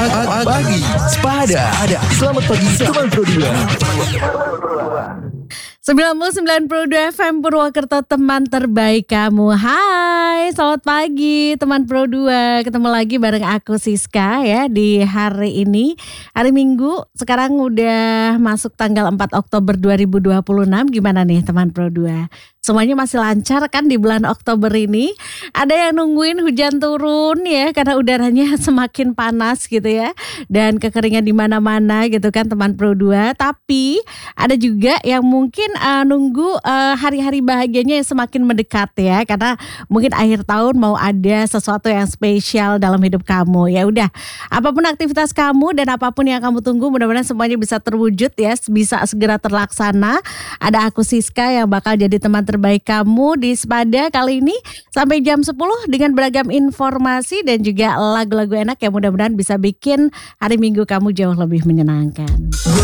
Pagi Sepada. Selamat pagi teman Pro 99.2 FM Purwokerto, teman terbaik kamu. Hai, selamat pagi teman Pro 2. Ketemu lagi bareng aku Siska ya di hari ini. Hari Minggu, sekarang udah masuk tanggal 4 Oktober 2026. Gimana nih teman Pro 2? Semuanya masih lancar kan di bulan Oktober ini? Ada yang nungguin hujan turun ya karena udaranya semakin panas gitu ya. Dan kekeringan di mana-mana gitu kan teman Pro 2. Tapi ada juga yang mungkin nunggu hari-hari bahagianya yang semakin mendekat ya, karena mungkin akhir tahun mau ada sesuatu yang spesial dalam hidup kamu. Ya udah, apapun aktivitas kamu dan apapun yang kamu tunggu, mudah-mudahan semuanya bisa terwujud ya, bisa segera terlaksana. Ada aku Siska yang bakal jadi teman terbaik kamu di Sepada kali ini sampai jam 10 dengan beragam informasi dan juga lagu-lagu enak yang mudah-mudahan bisa bikin hari Minggu kamu jauh lebih menyenangkan.